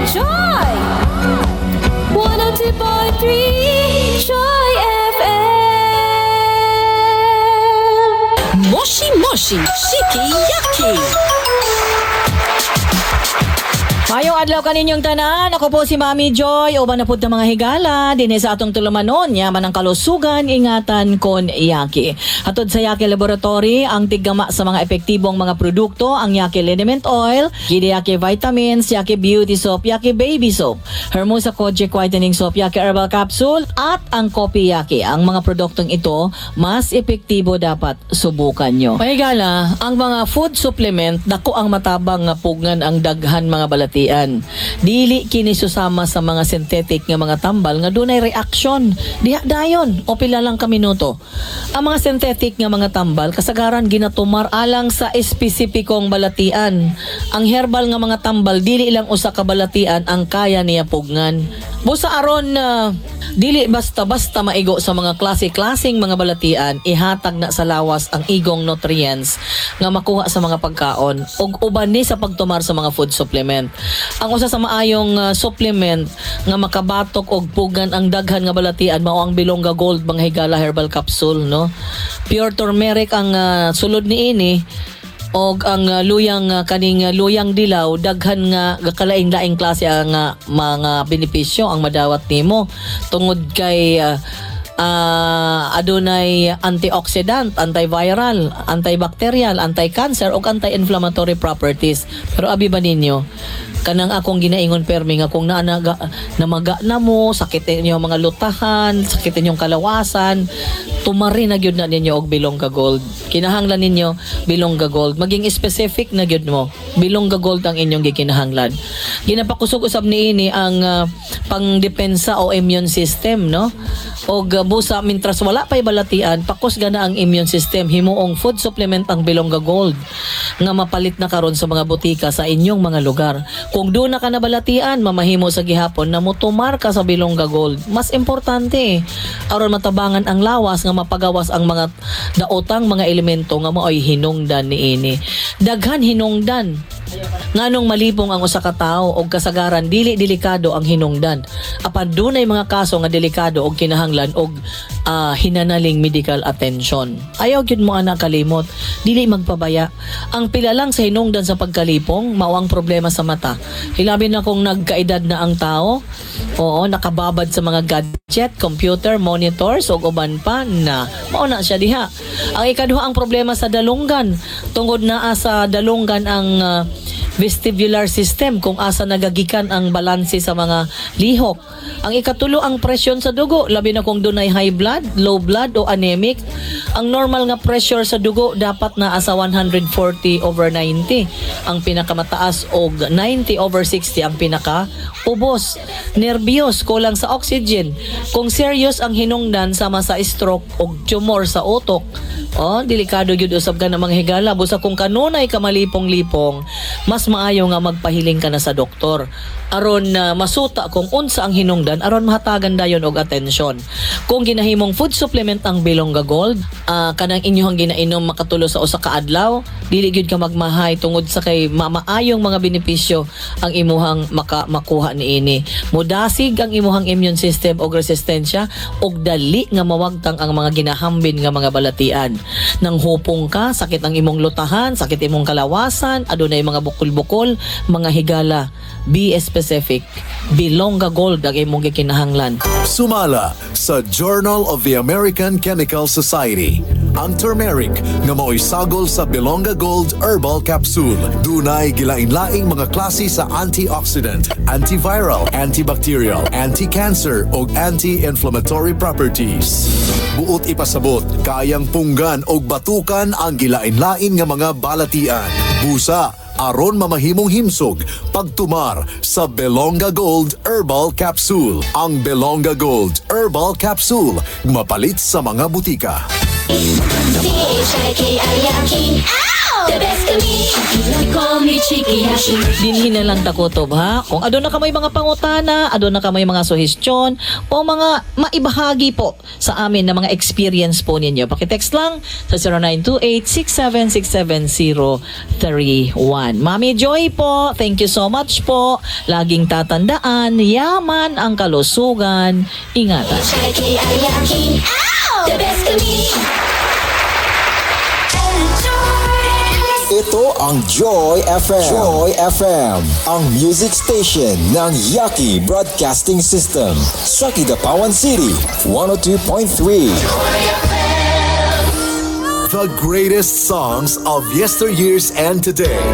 Joy 102.3 Joy FM. Moshi Moshi Shiki-Yaki. Mayong adlaw kaninyong tanan, ako po si Mami Joy, uban na pud mga higala, dinhi sa atong tulumanon, yaman ang kalusugan, ingatan kon Yaki. Hatod sa Yaki Laboratory, ang tiggama sa mga epektibong mga produkto, ang Yaki Liniment Oil, Gidi Yaki Vitamins, Yaki Beauty Soap, Yaki Baby Soap, Hermosa Kojic Whitening Soap, Yaki Herbal Capsule, at ang Kopi Yaki. Ang mga produktong ito, mas epektibo dapat subukan nyo. Mahigala, ang mga food supplement, dako ang matabang nga pugngan ang daghan mga balati. Dili kini susama sa mga synthetic nga mga tambal nga dunay reaksyon diha dayon o pila lang ka minuto. Ang mga synthetic nga mga tambal kasagaran ginatumar alang sa espesipikong balatian. Ang herbal nga mga tambal dili ilang usa ka balatian ang kaya niya pugngan. Busa aron dili basta-basta maigo sa mga klase-klaseng mga balatian, ihatag na sa lawas ang igong nutrients nga makuha sa mga pagkaon ug uban ni sa pagtumar sa mga food supplement. Ang usa sa maayong supplement nga makabatok og pugan ang daghan nga balatian mao ang Bilongga Gold mga higala herbal capsule, no? Pure turmeric ang sulod niini og ang luyang kaning luyang dilaw daghan nga kalaing-laing klase ang mga benepisyo ang madawat nimo tungod kay adunay antioxidant, antiviral, antibacterial, anti-cancer ug anti-inflammatory properties. Pero abi ba ninyo kanang akong ginaingon permi nga kung namaga na mo, sakit inyo mga lutahan, sakit inyong kalawasan, tumari na gyud na ninyo og Bilongga Gold. Kinahanglan ninyo Bilongga Gold. Maging specific na gyud mo. Bilongga Gold ang inyong gikinahanglan. Ginapakusog usab niini ang pangdepensa o immune system, no? Og busa mintras wala pay balatian, pakos gana ang immune system, himuong food supplement ang Bilongga Gold nga mapalit na karon sa mga butika sa inyong mga lugar. Kung doon na ka nabalatian, mamahimo sa gihapon na mutumar ka sa Bilongga Gold. Mas importante, aron matabangan ang lawas nga mapagawas ang mga daotang mga elemento nga maoy hinungdan niini. Daghan hinungdan. Nganong malipong ang usa ka tawo og kasagaran dili delikado ang hinungdan. Apan dunay mga kaso nga delikado og kinahanglan og hinanaling medical attention. Ayaw gyud mo ana kalimot, dili magpabaya. Ang pila lang sa hinungdan sa pagkalipong mao ang problema sa mata. Hilabi na kung nagkaedad na ang tao, oo, nakababad sa mga gadget, computer, monitors ug uban pa na mao na siya diha. Ang ikaduha ang problema sa dalunggan. Tungod naa sa dalunggan ang vestibular system kung asa nagagikan ang balanse sa mga lihok. Ang ikatulo ang presyon sa dugo, labi na kung dunay high blood, low blood o anemic. Ang normal nga pressure sa dugo dapat na asa 140/90 ang pinakamataas og 90/60 ang pinaka-ubos. Nervyos, kulang sa oxygen. Kung serious ang hinungdan sama sa stroke o tumor sa utok, delikado gyud usab ka na mga higala. Busa kung kanunay ka malipong-lipong, mas maayo nga magpahiling ka na sa doktor aron masuta kung unsa ang hinungdan aron mahatagan dayon og atensyon. Kung ginahimong food supplement ang Bilongga Gold, kanang inyong ginainom makatulo sa usa ka adlaw, dili gyud ka magmahay tungod sa kay maayong mga benepisyo ang imuhang makuha niini. Mudasig ang imuhang immune system og resistensya og dali nga mawagtang ang mga ginahambin nga mga balatian. Nang hupong ka, sakit ang imong lutahan, sakit imong kalawasan, adunay mga bukol-bukol, mga higala. Be specific. Bilongga Gold ang imong gikinahanglan. Sumala sa Journal of the American Chemical Society. Ang turmeric nga mao'y sagol sa Bilongga Gold Herbal Capsule. Dunay gilain-laing mga klase sa antioxidant, antiviral, antibacterial, anti-cancer o anti-inflammatory properties. Buot ipasabot, kayang punggan o batukan ang gilain-lain nga mga balatian. Busa, aron mamahimong himsog pagtumar sa Bilongga Gold Herbal Capsule. Ang Bilongga Gold Herbal Capsule mapalit sa mga butika. Ow! The best of me. They call me Cheeky Yashi. Dinhin na lang takutob ha. Kung adon na kamay mga pangutana, adon na kamay mga suhestyon, o mga maibahagi po sa amin na mga experience po ninyo. Pakitext lang sa 0928-6767031. Mami Joy po, thank you so much po. Laging tatandaan, yaman ang kalusugan. Ingatan. Cheeky Yashi. Ow! The best of me. Ito ang Joy FM. Joy FM, ang music station ng Yaki Broadcasting System. Sa Kidapawan City, 102.3. The greatest songs of yesteryears and today.